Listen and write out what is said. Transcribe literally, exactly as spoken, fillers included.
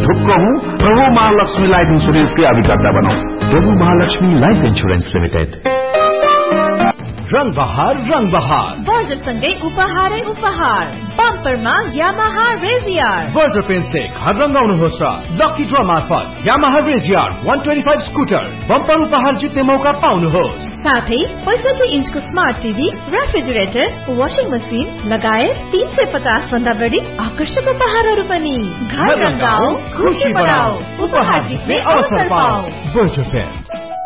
ढुक्क हूँ। प्रभु महालक्ष्मी लाइफ इंश्योरेंस के अभिकर्ता बनौ। प्रभु महालक्ष्मी लाइफ इंश्योरेंस लिमिटेड। रंग बहार रंग बहार बर्जर सँगै उपहारै उपहार। बम्परमा यामाहा रेजियर। बर्जर पेन्सले घर रंगाउनुहोस् र लकी ड्र मार्फत यामाहा रेजियर एक सय पच्चीस स्कुटर बम्पर उपहार जित्ने मौका पाउनुहोस्। साथै पैंसठी इन्चको smart TV, refrigerator, washing machine लगायत तीन सय पचास भन्दा बढी आकर्षक उपहारहरू पनि। घर रंगाऊ, खुशी बनाऊ, उपहार जित्ने अवसर पाऊ। Berger pens.